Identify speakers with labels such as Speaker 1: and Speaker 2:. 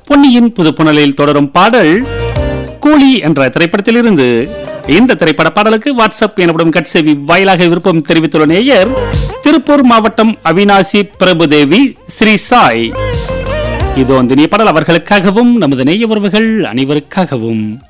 Speaker 1: பொன்னியின் புதுப்புணலில் தொடரும் பாடல் கூலி என்ற திரைப்படத்திலிருந்து. இந்த திரைப்பட பாடலுக்கு வாட்ஸ்அப் எனப்படும் கட்சேவி வாயிலாக விருப்பம் தெரிவித்துள்ள நேயர் திருப்பூர் மாவட்டம் அவினாசி பிரபுதேவி ஸ்ரீ சாய். இது வந்து நீ பாடல் அவர்களுக்காகவும் நமது நேய உறவுகள் அனைவருக்காகவும்.